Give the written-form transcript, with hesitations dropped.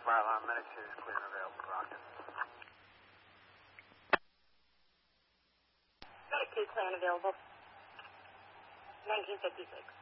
Bravo, Medic 2 is clear and available. Roger. Medic 2 clear and available. 1956.